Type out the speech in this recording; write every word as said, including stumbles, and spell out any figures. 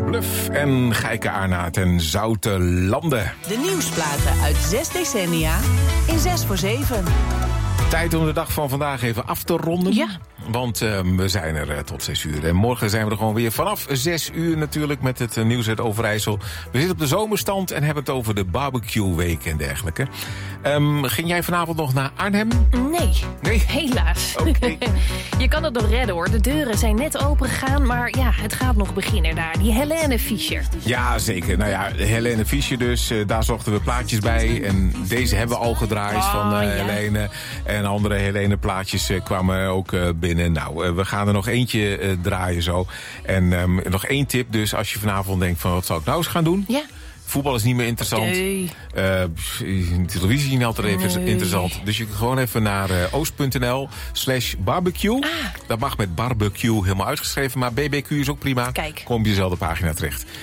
Bluff en Gijke Arnaert en Zoute Landen. De nieuwsplaten uit zes decennia in zes voor zeven. Tijd om de dag van vandaag even af te ronden. Ja. Want uh, we zijn er uh, tot zes uur. En morgen zijn we er gewoon weer vanaf zes uur natuurlijk met het uh, nieuws uit Overijssel. We zitten op de zomerstand en hebben het over de barbecue week en dergelijke. Um, ging jij vanavond nog naar Arnhem? Nee, Nee? helaas. Okay. Je kan het nog redden hoor. De deuren zijn net open gegaan, maar ja, het gaat nog beginnen daar. Die Helene Fischer. Ja, zeker. Nou ja, Helene Fischer dus. Uh, daar zochten we plaatjes bij. En deze hebben we al gedraaid Oh, van uh, ja. Helene. En andere Helene plaatjes uh, kwamen ook uh, binnen. Nou, uh, we gaan er nog eentje uh, draaien zo. En um, nog één tip dus. Als je vanavond denkt van wat zou ik nou eens gaan doen? Ja. Voetbal is niet meer interessant. Nee. Uh, televisie is niet altijd even Nee. interessant. Dus je kan gewoon even naar uh, oost.nl slash barbecue. Ah. Dat mag met barbecue helemaal uitgeschreven. Maar B B Q is ook prima. Kijk. Kom op dezelfde pagina terecht.